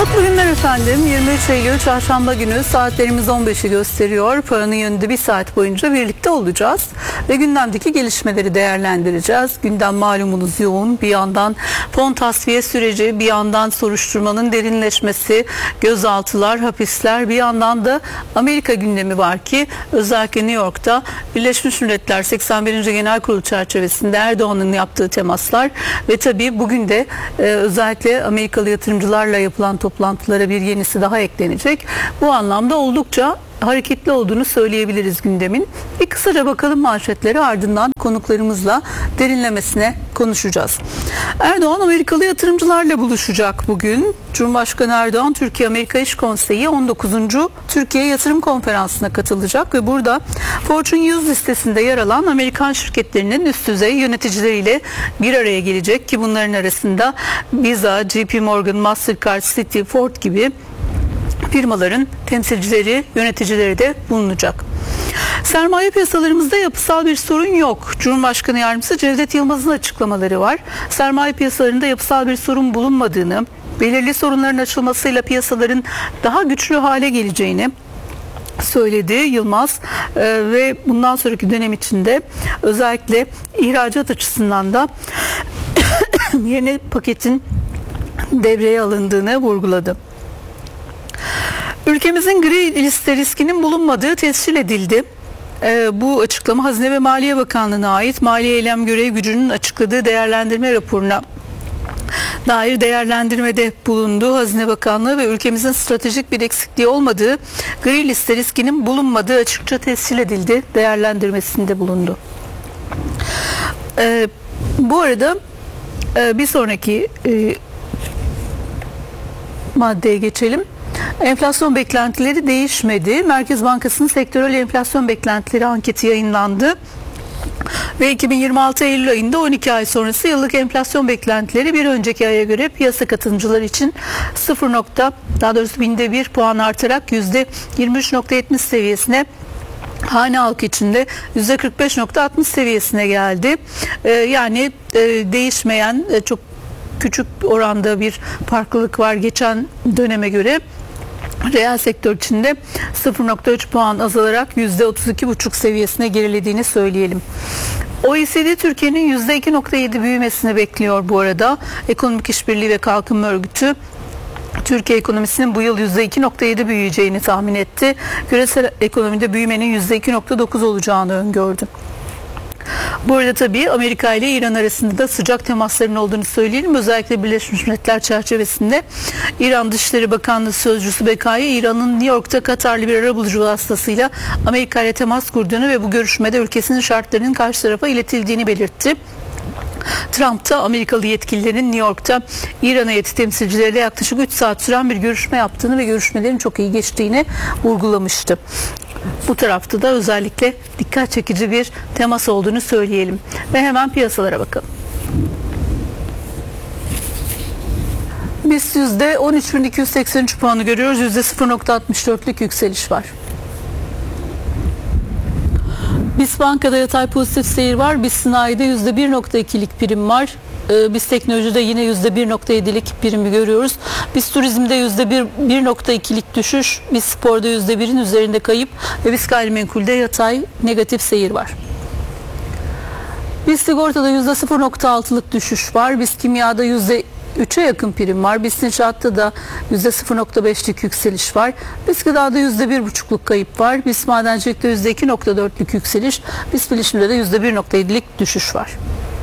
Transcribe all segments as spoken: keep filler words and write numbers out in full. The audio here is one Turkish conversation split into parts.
Mutlu günler efendim. yirmi üç Eylül Çarşamba günü saatlerimiz on beşi gösteriyor. Paranın Yönü'nde bir saat boyunca birlikte olacağız. Ve gündemdeki gelişmeleri değerlendireceğiz. Gündem malumunuz yoğun. Bir yandan fon tasfiye süreci, bir yandan soruşturmanın derinleşmesi, gözaltılar, hapisler, bir yandan da Amerika gündemi var ki özellikle New York'ta Birleşmiş Milletler seksen birinci Genel Kurulu çerçevesinde Erdoğan'ın yaptığı temaslar ve tabii bugün de e, özellikle Amerikalı yatırımcılarla yapılan toplantılara bir yenisi daha eklenecek. Bu anlamda oldukça hareketli olduğunu söyleyebiliriz gündemin. Bir kısaca bakalım manşetleri, ardından konuklarımızla derinlemesine konuşacağız. Erdoğan Amerikalı yatırımcılarla buluşacak bugün. Cumhurbaşkanı Erdoğan Türkiye-Amerika İş Konseyi on dokuzuncu Türkiye Yatırım Konferansı'na katılacak ve burada Fortune yüz listesinde yer alan Amerikan şirketlerinin üst düzey yöneticileriyle bir araya gelecek ki bunların arasında Visa, J P Morgan, Mastercard, Citi, Ford gibi firmaların temsilcileri, yöneticileri de bulunacak. Sermaye piyasalarımızda yapısal bir sorun yok. Cumhurbaşkanı Yardımcısı Cevdet Yılmaz'ın açıklamaları var. Sermaye piyasalarında yapısal bir sorun bulunmadığını, belirli sorunların açılmasıyla piyasaların daha güçlü hale geleceğini söyledi Yılmaz ee, ve bundan sonraki dönem içinde özellikle ihracat açısından da yeni paketin devreye alındığını vurguladı. Ülkemizin gri liste riskinin bulunmadığı tescil edildi. Ee, bu açıklama Hazine ve Maliye Bakanlığı'na ait Maliye Eylem Görev Gücü'nün açıkladığı değerlendirme raporuna dair değerlendirmede bulundu. Hazine Bakanlığı ve ülkemizin stratejik bir eksikliği olmadığı, gri liste riskinin bulunmadığı açıkça tescil edildi değerlendirmesinde bulundu. Ee, bu arada e, bir sonraki e, maddeye geçelim. Enflasyon beklentileri değişmedi. Merkez Bankası'nın sektörel enflasyon beklentileri anketi yayınlandı. Ve iki bin yirmi altı Eylül ayında on iki ay sonrası yıllık enflasyon beklentileri bir önceki aya göre piyasa katılımcılar için sıfır nokta daha doğrusu binde bir puan artarak yüzde yirmi üç nokta yetmiş seviyesine, hane halkı için de yüzde kırk beş nokta altmış seviyesine geldi. Ee, yani e, değişmeyen e, çok küçük oranda bir farklılık var geçen döneme göre. Reel sektör içinde sıfır nokta üç puan azalarak yüzde otuz iki buçuk seviyesine gerilediğini söyleyelim. O E C D Türkiye'nin yüzde iki nokta yedi büyümesini bekliyor bu arada. Ekonomik İşbirliği ve Kalkınma Örgütü Türkiye ekonomisinin bu yıl yüzde iki nokta yedi büyüyeceğini tahmin etti. Küresel ekonomide büyümenin yüzde iki nokta dokuz olacağını öngördü. Bu arada tabii Amerika ile İran arasında da sıcak temasların olduğunu söyleyelim. Özellikle Birleşmiş Milletler çerçevesinde İran Dışişleri Bakanlığı Sözcüsü Bekaya, İran'ın New York'ta Katarlı bir arabulucu vasıtasıyla Amerika ile temas kurduğunu ve bu görüşmede ülkesinin şartlarının karşı tarafa iletildiğini belirtti. Trump da Amerikalı yetkililerin New York'ta İran heyeti temsilcileriyle yaklaşık üç saat süren bir görüşme yaptığını ve görüşmelerin çok iyi geçtiğini vurgulamıştı. Bu tarafta da özellikle dikkat çekici bir temas olduğunu söyleyelim. Ve hemen piyasalara bakalım. Biz yüzde on üç bin iki yüz seksen üç puanı görüyoruz. yüzde sıfır nokta altmış dörtlük yükseliş var. Biz bankada yatay pozitif seyir var. Biz sanayide yüzde bir nokta ikilik prim var. Biz teknolojide yine yüzde bir nokta yedilik primi görüyoruz. Biz turizmde yüzde bir nokta ikilik düşüş, biz sporda yüzde birin üzerinde kayıp ve biz gayrimenkulde yatay negatif seyir var. Biz sigortada yüzde sıfır nokta altılık düşüş var. Biz kimyada yüzde üçe yakın prim var. Biz inşaatta da yüzde sıfır nokta beşlik yükseliş var. Biz gıdada yüzde bir buçukluk kayıp var. Biz madencilikte yüzde iki nokta dörtlük yükseliş. Biz bilişimde de yüzde bir nokta yedilik düşüş var.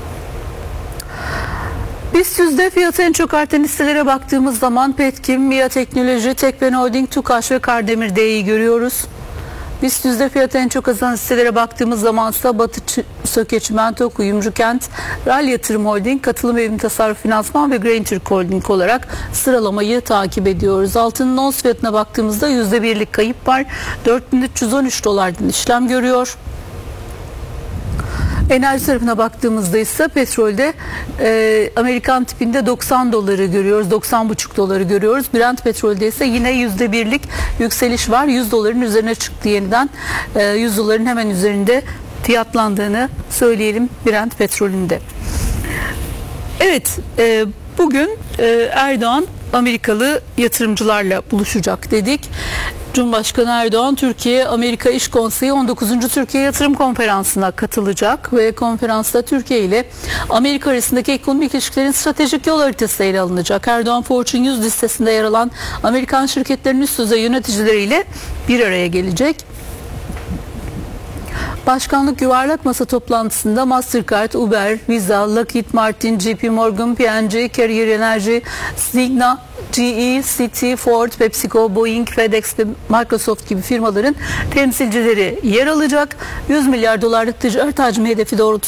Biz yüzde fiyatı en çok artan hisselere baktığımız zaman Petkim, Mia Teknoloji, Tekben Holding, Tukaş ve Kardemir D'yi görüyoruz. Biz yüzde fiyatı en çok azalan hisselere baktığımız zaman ise Batı Söke Çimento, Kuyumcu Kent, Ral Yatırım Holding, Katılım Evim Tasarruf Finansman ve Grain Türk Holding olarak sıralamayı takip ediyoruz. Altının ons fiyatına baktığımızda yüzde birlik kayıp var. dört bin üç yüz on üç dolardan işlem görüyor. Enerji tarafına baktığımızda ise petrolde e, Amerikan tipinde doksan doları görüyoruz. doksan buçuk doları görüyoruz. Brent petrolde ise yine yüzde birlik yükseliş var. yüz doların üzerine çıktı yeniden. E, yüz doların hemen üzerinde fiyatlandığını söyleyelim Brent petrolünde. Evet, e, bugün e, Erdoğan Amerikalı yatırımcılarla buluşacak dedik. Cumhurbaşkanı Erdoğan Türkiye-Amerika İş Konseyi on dokuzuncu Türkiye Yatırım Konferansı'na katılacak ve konferansta Türkiye ile Amerika arasındaki ekonomik ilişkilerin stratejik yol haritası ele alınacak. Erdoğan Fortune yüz listesinde yer alan Amerikan şirketlerinin üst düzey yöneticileriyle bir araya gelecek. Başkanlık yuvarlak masa toplantısında Mastercard, Uber, Visa, Lockheed Martin, J P Morgan, P and G, Carrier Energy, Cigna, G E, Citi, Ford, PepsiCo, Boeing, FedEx ve Microsoft gibi firmaların temsilcileri yer alacak. yüz milyar dolarlık ticaret hacmi hedefi doğrultusunda